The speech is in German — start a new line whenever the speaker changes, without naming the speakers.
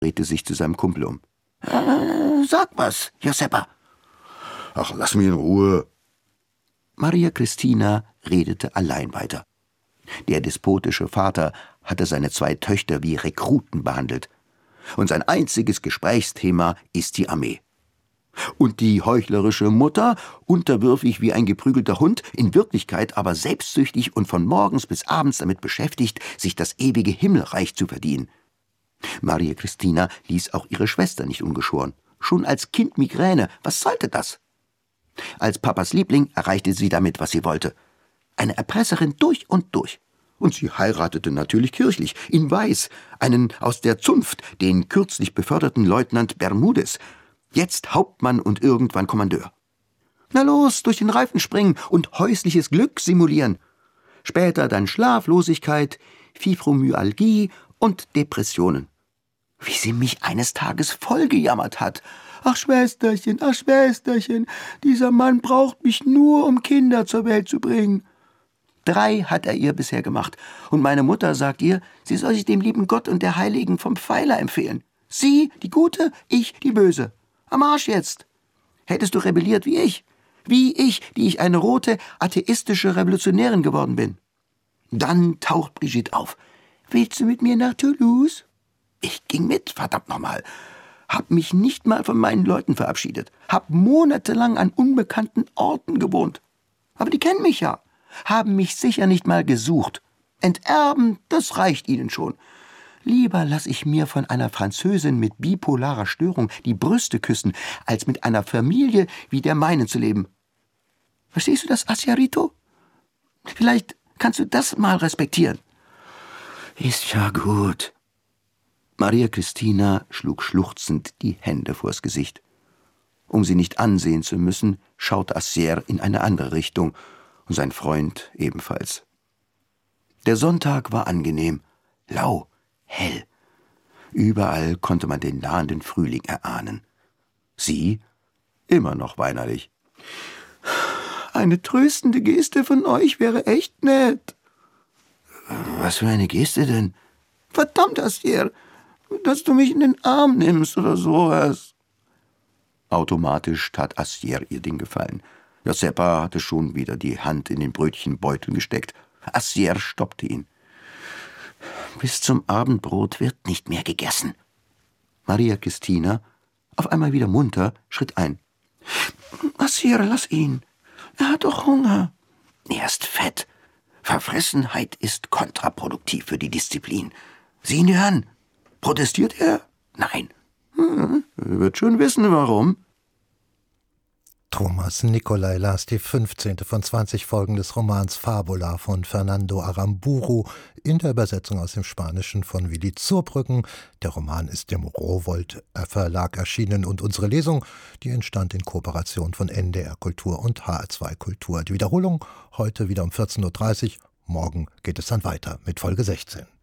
drehte sich zu seinem Kumpel um.
Sag was, Giuseppa.
Ach, lass mich in Ruhe.
Maria Christina redete allein weiter. Der despotische Vater hatte seine 2 Töchter wie Rekruten behandelt. Und sein einziges Gesprächsthema ist die Armee. Und die heuchlerische Mutter, unterwürfig wie ein geprügelter Hund, in Wirklichkeit aber selbstsüchtig und von morgens bis abends damit beschäftigt, sich das ewige Himmelreich zu verdienen. Maria Christina ließ auch ihre Schwester nicht ungeschoren. Schon als Kind Migräne, was sollte das? Als Papas Liebling erreichte sie damit, was sie wollte. Eine Erpresserin durch und durch. Und sie heiratete natürlich kirchlich, in Weiß, einen aus der Zunft, den kürzlich beförderten Leutnant Bermudez, jetzt Hauptmann und irgendwann Kommandeur. Na los, durch den Reifen springen und häusliches Glück simulieren. Später dann Schlaflosigkeit, Fibromyalgie und Depressionen. Wie sie mich eines Tages vollgejammert hat. Ach Schwesterchen, dieser Mann braucht mich nur, um Kinder zur Welt zu bringen. 3 hat er ihr bisher gemacht. Und meine Mutter sagt ihr, sie soll sich dem lieben Gott und der Heiligen vom Pfeiler empfehlen. Sie, die Gute, ich, die Böse. Am Arsch jetzt. Hättest du rebelliert wie ich, die ich eine rote, atheistische Revolutionärin geworden bin. Dann taucht Brigitte auf. Willst du mit mir nach Toulouse? Ich ging mit, verdammt nochmal. Hab mich nicht mal von meinen Leuten verabschiedet. Hab monatelang an unbekannten Orten gewohnt. Aber die kennen mich ja. Haben mich sicher nicht mal gesucht. Enterben, das reicht ihnen schon. Lieber lass ich mir von einer Französin mit bipolarer Störung die Brüste küssen, als mit einer Familie wie der meinen zu leben. Verstehst du das, Asiarito? Vielleicht kannst du das mal respektieren. Ist ja gut. Maria Christina schlug schluchzend die Hände vors Gesicht. Um sie nicht ansehen zu müssen, schaute Assier in eine andere Richtung und sein Freund ebenfalls. Der Sonntag war angenehm, lau, hell. Überall konnte man den nahenden Frühling erahnen. Sie immer noch weinerlich. Eine tröstende Geste von euch wäre echt nett. Was für eine Geste denn? Verdammt, Assier, dass du mich in den Arm nimmst oder sowas. Automatisch tat Assier ihr den Gefallen. Giuseppa hatte schon wieder die Hand in den Brötchenbeutel gesteckt. Assier stoppte ihn. Bis zum Abendbrot wird nicht mehr gegessen. Maria Christina, auf einmal wieder munter, schritt ein. Assier, lass ihn. Er hat doch Hunger. Er ist fett. Verfressenheit ist kontraproduktiv für die Disziplin. Sieh ihn dir an. Protestiert er? Nein. Er wird schon wissen, warum.
Thomas Nicolai las die 15. von 20 Folgen des Romans Fabula von Fernando Aramburu in der Übersetzung aus dem Spanischen von Willi Zurbrüggen. Der Roman ist im Rowohlt Verlag erschienen und unsere Lesung, die entstand in Kooperation von NDR Kultur und HR2 Kultur. Die Wiederholung heute wieder um 14.30 Uhr. Morgen geht es dann weiter mit Folge 16.